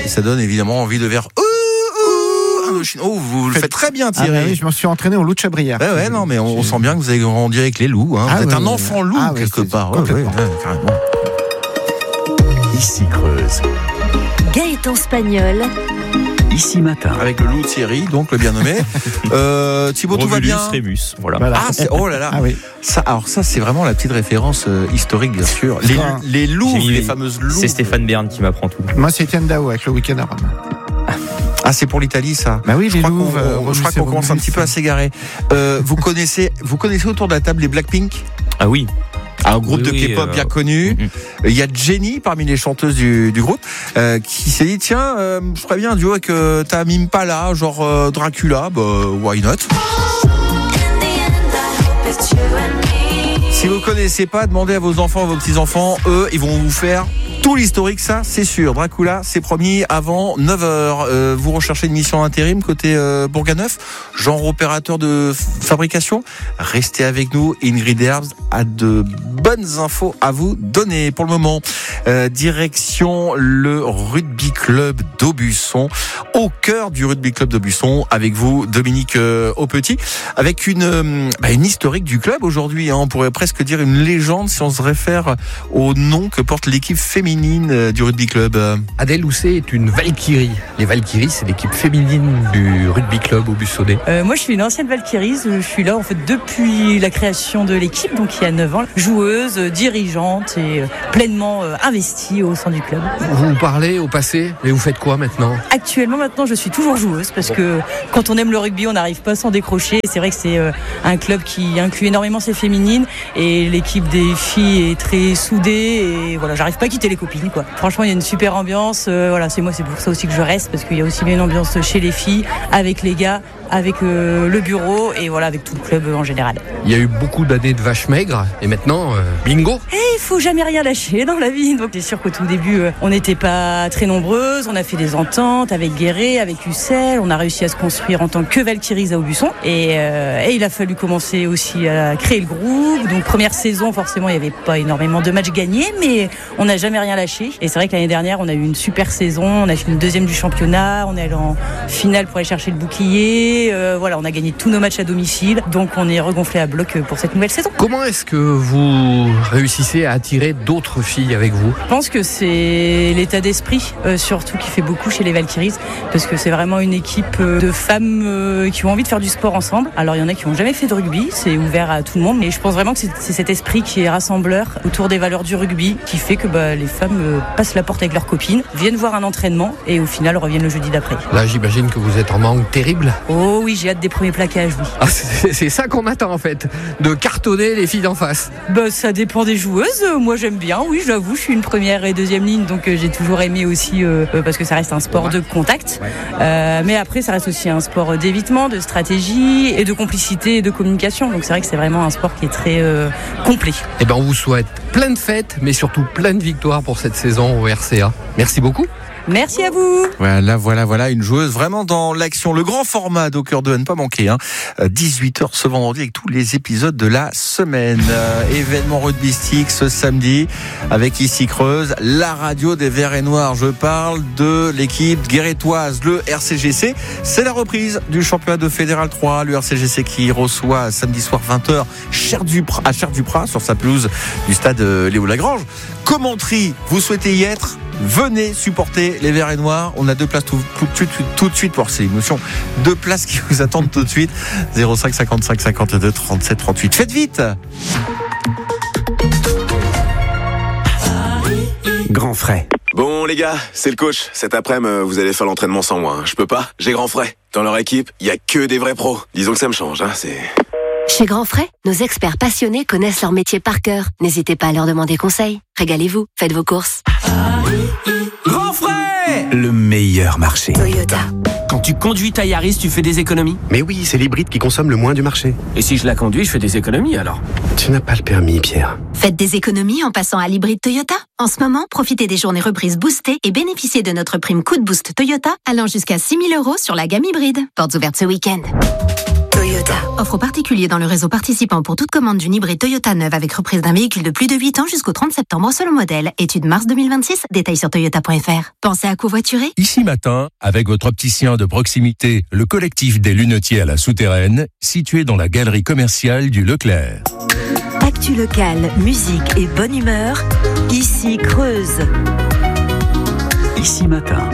et ça donne évidemment envie de faire vous le faites très bien, Thierry. Oui, je me suis entraîné au loup de Chabrière. Ouais, non, mais on sent bien que vous avez grandi avec les loups. Vous êtes un enfant loup, quelque part. Carrément. Ici Creuse. Gaëtan Spagnol. Ici Matin. Avec le loup Thierry, donc le bien nommé. Thibaut, tout va bien. Rémus, voilà. Oh là là. Oui. Ça, c'est vraiment la petite référence historique, bien sûr. Les loups, les fameuses loups. C'est Stéphane Bern qui m'apprend tout. Moi, c'est Etienne Dao avec le week-end à Rome. C'est pour l'Italie, ça. Bah oui, je crois qu'on commence un petit peu à s'égarer. Vous connaissez autour de la table les Blackpink? Ah oui. Un groupe de K-pop bien connu. Il y a Jennie parmi les chanteuses du groupe qui s'est dit tiens, je ferais bien un duo avec Tamim Impala, genre Dracula, why not? Si vous connaissez pas, demandez à vos enfants, à vos petits-enfants, eux, ils vont vous faire tout l'historique, ça, c'est sûr. Dracula, c'est promis avant 9h. Vous recherchez une mission intérim côté Bourganeuf, genre opérateur de fabrication. Restez avec nous. Ingrid Herbst a de bonnes infos à vous donner pour le moment. Direction le rugby club d'Aubusson. Au cœur du rugby club d'Aubusson, avec vous, Dominique Aupetit, avec une historique du club aujourd'hui. On pourrait presque dire une légende si on se réfère au nom que porte l'équipe féminine du rugby club. Adèle Housset est une Valkyrie. Les Valkyries, c'est l'équipe féminine du rugby club Aubusonnais. Moi, je suis une ancienne Valkyrie. Je suis là en fait depuis la création de l'équipe, donc il y a 9 ans. Joueuse, dirigeante et pleinement investie au sein du club. Vous parlez au passé, et vous faites quoi maintenant ? Maintenant, je suis toujours joueuse parce que quand on aime le rugby, on n'arrive pas à s'en décrocher. Et c'est vrai que c'est un club qui inclut énormément ses féminines et l'équipe des filles est très soudée et voilà, j'arrive pas à quitter les copines, quoi. Franchement, il y a une super ambiance. C'est pour ça aussi que je reste, parce qu'il y a aussi bien une ambiance chez les filles, avec les gars, avec le bureau et voilà, avec tout le club en général. Il y a eu beaucoup d'années de vaches maigres et maintenant, bingo. Il faut jamais rien lâcher dans la vie. Donc c'est sûr qu'au tout début, on n'était pas très nombreuses. On a fait des ententes avec Guéret, avec Ussel. On a réussi à se construire en tant que Valkyries à Aubusson. Et il a fallu commencer aussi à créer le groupe. Donc première saison, forcément, il n'y avait pas énormément de matchs gagnés, mais on n'a jamais rien lâché. Et c'est vrai que l'année dernière, on a eu une super saison. On a fait une deuxième du championnat. On est allé en finale pour aller chercher le bouclier. On a gagné tous nos matchs à domicile. Donc on est regonflé à bloc pour cette nouvelle saison. Comment est-ce que vous réussissez à attirer d'autres filles avec vous ? Je pense que c'est l'état d'esprit, surtout qui fait beaucoup chez les Valkyries, parce que c'est vraiment une équipe de femmes qui ont envie de faire du sport ensemble. Alors il y en a qui n'ont jamais fait de rugby, c'est ouvert à tout le monde, mais je pense vraiment que c'est cet esprit qui est rassembleur autour des valeurs du rugby, qui fait que les femmes passent la porte avec leurs copines, viennent voir un entraînement et au final reviennent le jeudi d'après. Là, j'imagine que vous êtes en manque terrible. Oh oui, j'ai hâte des premiers plaquages, oui. C'est ça qu'on attend en fait, de cartonner les filles d'en face. Ça dépend des joueuses. Moi j'aime bien, oui, j'avoue, je suis une première et deuxième ligne, donc j'ai toujours aimé aussi parce que ça reste un sport de contact. Mais après, ça reste aussi un sport d'évitement, de stratégie et de complicité et de communication. Donc c'est vrai que c'est vraiment un sport qui est très complet. On vous souhaite plein de fêtes, mais surtout plein de victoires pour cette saison au RCA. Merci beaucoup. Merci à vous. Voilà, une joueuse vraiment dans l'action. Le grand format d'Au cœur de ne pas manquer. 18h ce vendredi avec tous les épisodes de la semaine. Événement rugbystique ce samedi avec Ici Creuse, la radio des Verts et Noirs. Je parle de l'équipe guérétoise, le RCGC. C'est la reprise du championnat de Fédéral 3. Le RCGC qui reçoit samedi soir 20h à Cher-du-Prat sur sa pelouse du stade Léo Lagrange. Commentary, vous souhaitez y être ? Venez supporter les Verts et Noirs. On a 2 places tout de suite pour ces émotions. 2 places qui vous attendent tout de suite. 05 55 52 37 38. Faites vite. Grand frais. Bon les gars, c'est le coach. Cet après-midi, vous allez faire l'entraînement sans moi. Je peux pas, j'ai grand frais. Dans leur équipe, il y a que des vrais pros. Disons que ça me change, c'est... Chez Grand Frais, nos experts passionnés connaissent leur métier par cœur. N'hésitez pas à leur demander conseil. Régalez-vous, faites vos courses. Grand frais, le meilleur marché. Toyota. Quand tu conduis ta Yaris, tu fais des économies ? Mais oui, c'est l'hybride qui consomme le moins du marché. Et si je la conduis, je fais des économies alors ? Tu n'as pas le permis, Pierre. Faites des économies en passant à l'hybride Toyota. En ce moment, profitez des journées reprises boostées et bénéficiez de notre prime coup de boost Toyota allant jusqu'à 6 000 € sur la gamme hybride. Portes ouvertes ce week-end. Toyota. Offre aux particuliers dans le réseau participant pour toute commande d'une hybride Toyota neuve avec reprise d'un véhicule de plus de 8 ans jusqu'au 30 septembre selon modèle. Étude mars 2026, détails sur toyota.fr. Pensez à covoiturer ? Ici Matin, avec votre opticien de proximité, le collectif des lunetiers à la Souterraine, situé dans la galerie commerciale du Leclerc. Actu locale, musique et bonne humeur, ici Creuse. Ici Matin.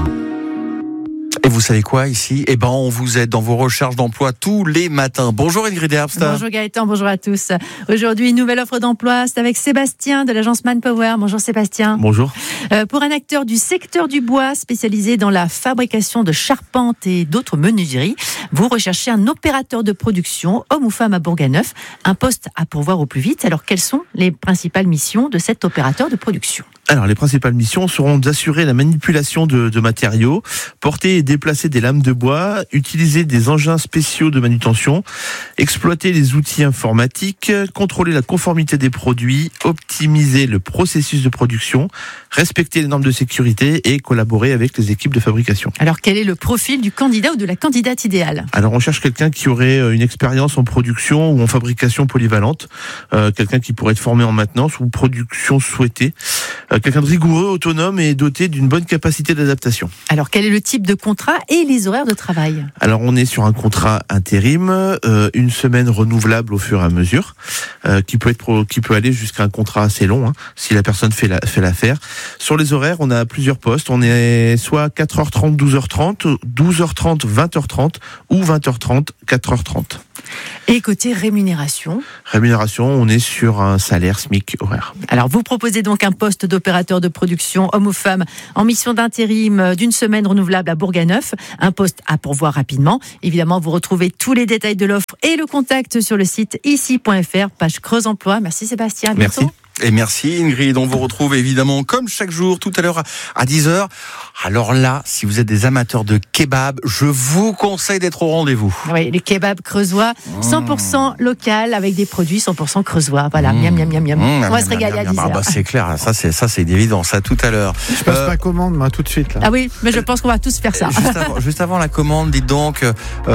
Et vous savez quoi ici ? Eh ben, on vous aide dans vos recherches d'emploi tous les matins. Bonjour Ingrid Herbst. Bonjour Gaëtan, bonjour à tous. Aujourd'hui, une nouvelle offre d'emploi, c'est avec Sébastien de l'agence Manpower. Bonjour Sébastien. Bonjour. Pour un acteur du secteur du bois spécialisé dans la fabrication de charpentes et d'autres menuiseries, vous recherchez un opérateur de production, homme ou femme à Bourganeuf, un poste à pourvoir au plus vite. Alors, quelles sont les principales missions de cet opérateur de production ? Alors, les principales missions seront d'assurer la manipulation de matériaux, porter et déplacer des lames de bois, utiliser des engins spéciaux de manutention, exploiter les outils informatiques, contrôler la conformité des produits, optimiser le processus de production, respecter les normes de sécurité et collaborer avec les équipes de fabrication. Alors, quel est le profil du candidat ou de la candidate idéale ? Alors, on cherche quelqu'un qui aurait une expérience en production ou en fabrication polyvalente, quelqu'un qui pourrait être formé en maintenance ou production souhaitée, quelqu'un de rigoureux, autonome et doté d'une bonne capacité d'adaptation. Alors, quel est le type de contrat et les horaires de travail ? Alors, on est sur un contrat intérim, une semaine renouvelable au fur et à mesure, qui peut aller jusqu'à un contrat assez long, si la personne fait l'affaire. Sur les horaires, on a plusieurs postes. On est soit 4h30, 12h30, 12h30, 20h30 ou 20h30, 4h30. Et côté rémunération ? Rémunération, on est sur un salaire SMIC horaire. Alors, vous proposez donc un poste d'opérateur de production, homme ou femme, en mission d'intérim d'une semaine renouvelable à Bourganeuf. Un poste à pourvoir rapidement. Évidemment, vous retrouvez tous les détails de l'offre et le contact sur le site ici.fr, page Creuse Emploi. Merci Sébastien, à bientôt. Merci. Et merci Ingrid, on vous retrouve évidemment comme chaque jour tout à l'heure à 10h. Alors là, si vous êtes des amateurs de kebab, je vous conseille d'être au rendez-vous. Oui, les kebabs creusois, 100% local avec des produits 100% creusois. Voilà, miam miam miam miam. On va se régaler à 10h. Ah bah c'est clair, ça c'est évident, ça tout à l'heure. Je passe ma commande moi tout de suite là. Ah oui, mais je pense qu'on va tous faire ça. Juste avant la commande, dites donc,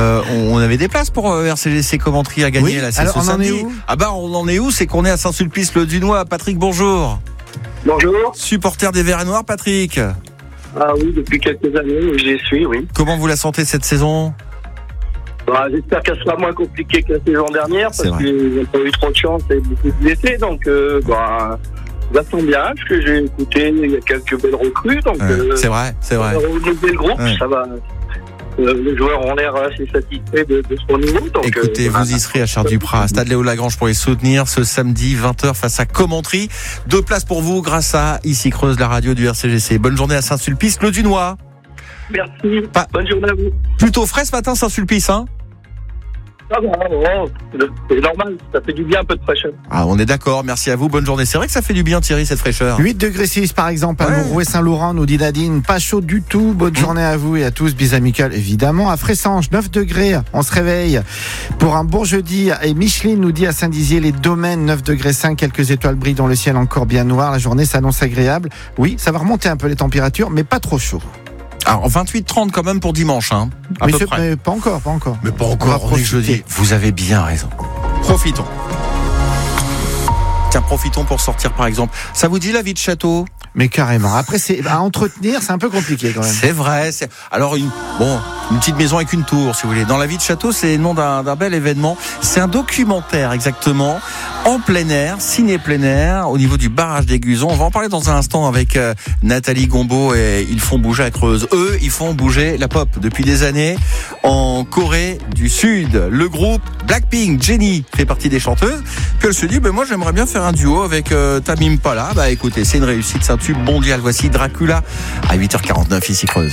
on avait des places pour RCGC Commentry à gagner. Oui. Là, c'est alors ce on samedi. en est où ? Ah bah on en est où ? C'est qu'on est à Saint-Sulpice-le-Dunois. Patrick, bonjour. Bonjour. Supporter des Verts et Noirs, Patrick. Ah oui, depuis quelques années, j'y suis, oui. Comment vous la sentez cette saison ? J'espère qu'elle sera moins compliquée que la saison dernière, parce qu'ils n'ont pas eu trop de chance et beaucoup de blessés, donc ça sent bien, parce que j'ai écouté, il y a quelques belles recrues, donc c'est vrai. Le groupe, ça va. Les joueurs ont l'air assez satisfaits de son niveau. Donc, écoutez, vous y serez à Chars-du-Prat, Stade Léo-Lagrange pour les soutenir ce samedi 20h face à Commentry. 2 places pour vous grâce à Ici Creuse, la radio du RCGC. Bonne journée à Saint-Sulpice-le-Dunois. Merci. Bonne journée à vous. Plutôt frais ce matin Saint-Sulpice, hein ? Ah c'est normal, ça fait du bien un peu de fraîcheur. Ah, on est d'accord, merci à vous, bonne journée. C'est vrai que ça fait du bien Thierry cette fraîcheur. 8 degrés 6 par exemple à Mourouet Saint-Laurent, nous dit Nadine, pas chaud du tout. Bonne journée à vous et à tous, bis amical évidemment. À Fressanges, 9 degrés, on se réveille pour un bon jeudi. Et Micheline nous dit à Saint-Dizier, les domaines 9 degrés 5, quelques étoiles brillent dans le ciel encore bien noir. La journée s'annonce agréable. Oui, ça va remonter un peu les températures, mais pas trop chaud. Alors 28-30 quand même pour dimanche, hein, à peu près. Mais pas encore. Mais pas encore, on est jeudi. Vous avez bien raison. Profitons. Tiens, profitons pour sortir par exemple. Ça vous dit la vie de château ? Mais carrément. Après, à entretenir, c'est un peu compliqué quand même. C'est vrai. Alors une petite maison avec une tour, si vous voulez. Dans la vie de château, c'est le nom d'un bel événement. C'est un documentaire exactement en plein air, ciné plein air, au niveau du barrage des Guzons. On va en parler dans un instant avec Nathalie Gombeau et Ils font bouger à Creuse. Eux, ils font bouger la pop depuis des années en Corée du Sud. Le groupe Blackpink, Jennie fait partie des chanteuses. Puis elle se dit, moi j'aimerais bien faire un duo avec Tame Impala. Écoutez, c'est une réussite, c'est un tube mondial. Voici Dracula à 8h49 ici Creuse.